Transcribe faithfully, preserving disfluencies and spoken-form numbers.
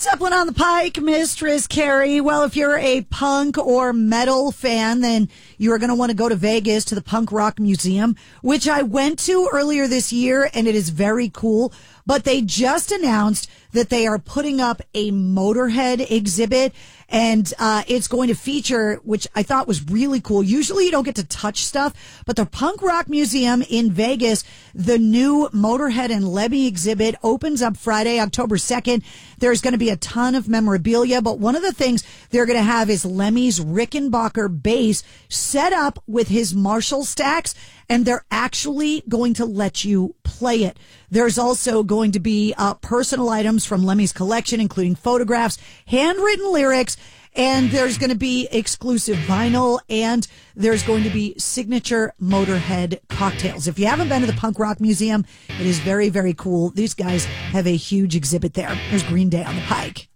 Zeppelin on the Pike, Mistress Carrie. Well, if you're a punk or metal fan, then you are going to want to go to Vegas to the Punk Rock Museum, which I went to earlier this year, and it is very cool. But they just announced that they are putting up a Motorhead exhibit, and uh, it's going to feature, which I thought was really cool. Usually you don't get to touch stuff, but the Punk Rock Museum in Vegas, the new Motorhead and Lemmy exhibit opens up Friday, October second. There's going to be a ton of memorabilia, but one of the things they're going to have is Lemmy's Rickenbacker bass set up with his Marshall stacks, and they're actually going to let you play it. There's also going to be uh, personal items from Lemmy's collection, including photographs, handwritten lyrics, and there's going to be exclusive vinyl, and there's going to be signature Motorhead cocktails. If you haven't been to the Punk Rock Museum, it is very, very cool. These guys have a huge exhibit there. There's Green Day on the Pike.